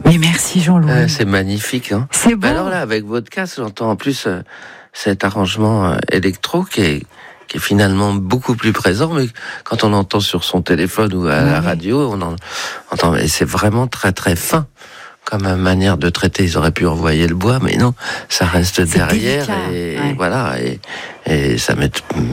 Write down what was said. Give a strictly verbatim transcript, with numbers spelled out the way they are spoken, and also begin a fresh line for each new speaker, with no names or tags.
Mais merci Jean-Louis.
Euh, c'est magnifique. Hein.
C'est beau.
Alors là, avec votre casque, j'entends en plus euh, cet arrangement euh, électro qui est, qui est finalement beaucoup plus présent, mais quand on l'entend sur son téléphone ou à
ouais.
la radio, on en, entend. Et c'est vraiment très très fin. Comme manière de traiter, ils auraient pu envoyer le bois, mais non, ça reste
c'est
derrière
délicat,
et
ouais.
voilà, et, et ça met,